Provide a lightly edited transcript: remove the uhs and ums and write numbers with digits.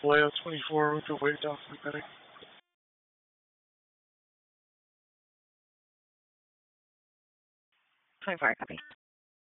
Layout 24 with the wave down sleep heading. 24, copy.